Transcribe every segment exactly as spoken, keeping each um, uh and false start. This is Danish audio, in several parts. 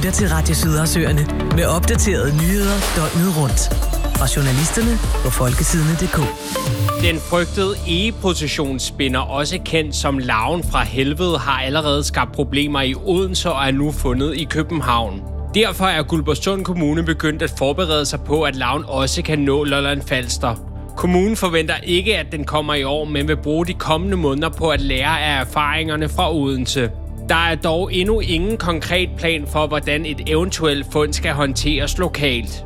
lytter til Radio Sydersøerne med opdaterede nyheder døgnet rundt. Fra journalisterne på folkesidene punktum d k. Den frygtede egeprocessionsspinder, også kendt som larven fra helvede, har allerede skabt problemer i Odense og er nu fundet i København. Derfor er Guldborgsund Kommune begyndt at forberede sig på, at larven også kan nå Lolland-Falster. Kommunen forventer ikke, at den kommer i år, men vil bruge de kommende måneder på at lære af erfaringerne fra Odense. Der er dog endnu ingen konkret plan for, hvordan et eventuelt fund skal håndteres lokalt.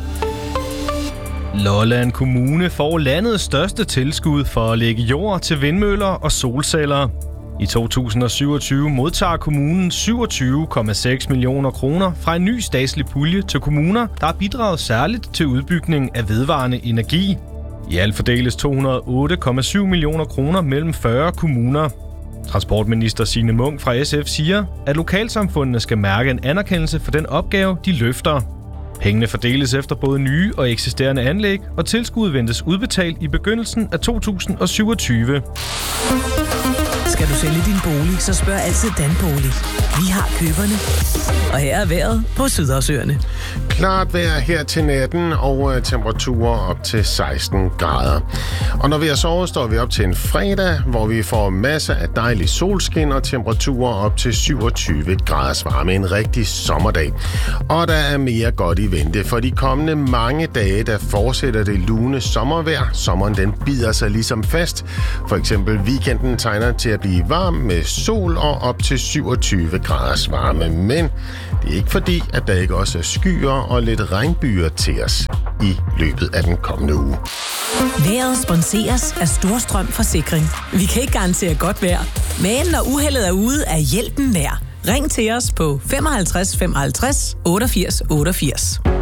Lolland Kommune får landets største tilskud for at lægge jord til vindmøller og solceller. I to tusind og syvogtyve modtager kommunen syvogtyve komma seks millioner kroner fra en ny statslig pulje til kommuner, der har bidraget særligt til udbygning af vedvarende energi. I alt fordeles to hundrede og otte komma syv millioner kroner mellem fyrre kommuner. Transportminister Signe Munk fra S F siger, at lokalsamfundene skal mærke en anerkendelse for den opgave, de løfter. Pengene fordeles efter både nye og eksisterende anlæg, og tilskuddet ventes udbetalt i begyndelsen af to tusind og syvogtyve. Skal du sælge din bolig, så spørg altid Danbolig. Vi har køberne. Og her er vejret på Sydersøerne. Klart vejr her til natten og temperaturer op til seksten grader. Og når vi har sovet, står vi op til en fredag, hvor vi får masser af dejlig solskin og temperaturer op til syvogtyve graders varme. En rigtig sommerdag. Og der er mere godt i vente. For de kommende mange dage, der fortsætter det lune sommervejr. Sommeren den bider sig ligesom fast. For eksempel weekenden tegner til at blive varm med sol og op til syvogtyve graders varme. Men det er ikke fordi, at der ikke også er skyer og lidt regnbyer til os i løbet af den kommende uge. Vejret sponseres af Storstrøm Forsikring. Vi kan ikke garantere godt vejr, men når uheldet er ude, er hjælpen nær. Ring til os på femoghalvtreds femoghalvtreds otteogfirs otteogfirs.